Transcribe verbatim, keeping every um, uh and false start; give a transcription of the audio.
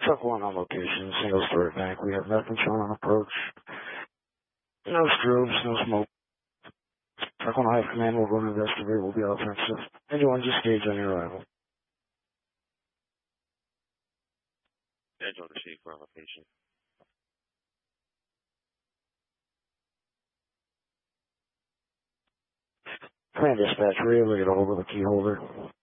Truck one on location, single story bank. We have nothing shown on approach. No strobes, no smoke. Truck one Hive Command will go to investigate. Will be offensive. Anyone just gauge on your arrival. Schedule received for location. Command dispatch, relay to hold of the key holder.